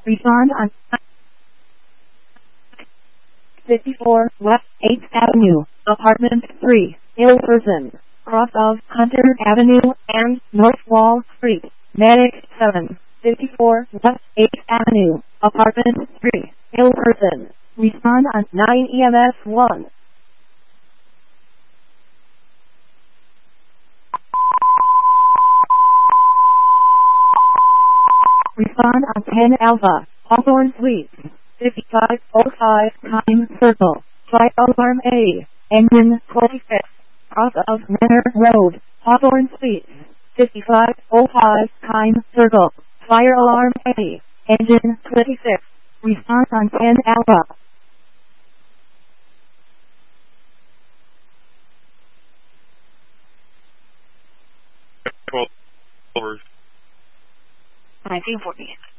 Respond on 54 West 8th Avenue, Apartment 3, Ilverson, cross of Hunter Avenue and North Wall Street, Medic 7, 54 West 8th Avenue, Apartment 3, Ilverson. Respond on 9 EMS 1. Respond on 10 Alpha, Hawthorne Suites, 5505 Time Circle, Fire Alarm A, Engine 26, cross of Renner Road, Hawthorne Suites, 5505 Time Circle, Fire Alarm A, Engine 26. Respond on 10 Alpha. Over. 1940.